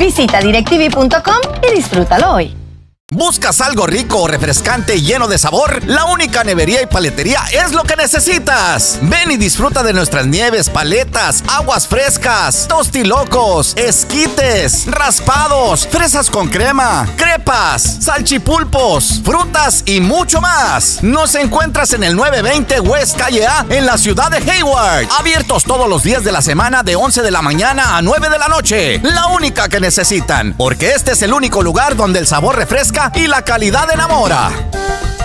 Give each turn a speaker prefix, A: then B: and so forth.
A: Visita directv.com y disfrútalo hoy.
B: ¿Buscas algo rico, refrescante y lleno de sabor? La única nevería y paletería es lo que necesitas. Ven y disfruta de nuestras nieves, paletas, aguas frescas, tostilocos, esquites, raspados, fresas con crema, crepas, salchipulpos, frutas y mucho más. Nos encuentras en el 920 West Calle A en la ciudad de Hayward. Abiertos todos los días de la semana de 11 de la mañana a 9 de la noche. La única que necesitan, porque este es el único lugar donde el sabor refresca y la calidad enamora.